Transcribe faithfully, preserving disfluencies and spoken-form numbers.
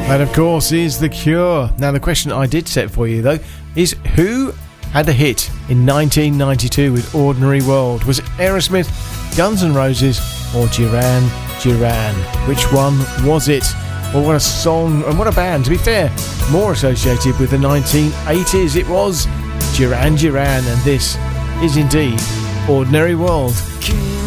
That, of course, is The Cure. Now, the question I did set for you, though, is who had a hit in nineteen ninety-two with Ordinary World? Was it Aerosmith, Guns N' Roses, or Duran Duran? Which one was it? Well, what a song and what a band. To be fair, more associated with the nineteen eighties. It was Duran Duran, and this is indeed Ordinary World. Keep